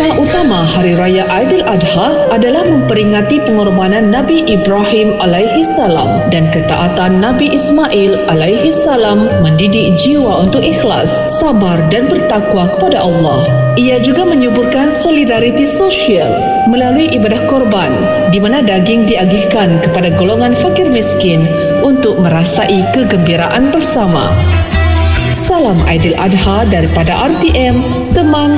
Kisah utama Hari Raya Aidiladha adalah memperingati pengorbanan Nabi Ibrahim alaihi salam dan ketaatan Nabi Ismail alaihi salam mendidik jiwa untuk ikhlas, sabar dan bertakwa kepada Allah. Ia juga menyuburkan solidariti sosial melalui ibadah korban di mana daging diagihkan kepada golongan fakir miskin untuk merasai kegembiraan bersama. Salam Aidiladha daripada RTM, teman